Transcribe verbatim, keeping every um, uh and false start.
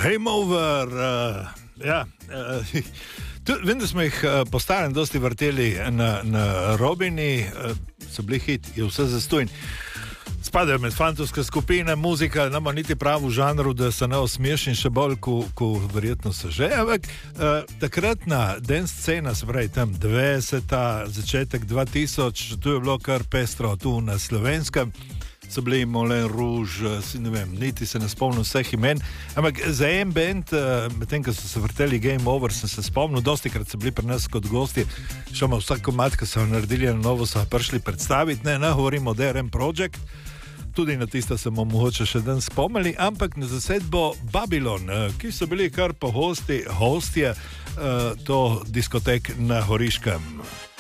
Game over, uh, ja. Uh, tu, vem, da smo jih uh, po starem dosti vrteli na, na Robini, uh, so bili hit, je vse zastojn. Spadajo med fantovske skupine, muzika, nama niti prav v žanru, da se ne osmešim še bolj, ko, ko verjetno se že. Ampak uh, takratna dance scena, se pravi tam devetdeseta, začetek dva tisoč, tu je bilo kar pestro, tu na Slovenskem. So bili Moulin Rouge, ne vem, niti se ne spomnim vseh imen, ampak za en band, medtem ko so se vrteli Game Over, sem se spomnil, dosti krat so bili pri nas kot gosti, šel ima vsak komad, ko so naredili na novo, so prišli predstaviti, ne, ne govorim o D R M Project, tudi na tista se bomo mogoče še dan spomnili, ampak na zasedbo Babylon, ki so bili kar pogosti hostje uh, to diskotek na Goriškem.